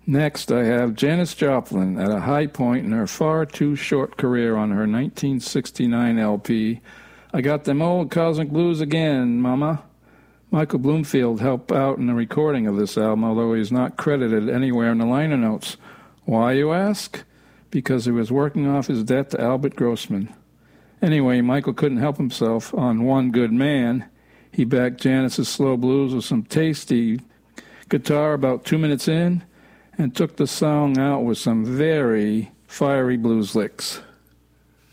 Next, I have Janis Joplin at a high point in her far too short career on her 1969 LP, I Got Them Old Cosmic Blues Again, Mama. Michael Bloomfield helped out in the recording of this album, although he's not credited anywhere in the liner notes. Why, you ask? Because he was working off his debt to Albert Grossman. Anyway, Michael couldn't help himself. On One Good Man, he backed Janis's slow blues with some tasty guitar about 2 minutes in, and took the song out with some very fiery blues licks.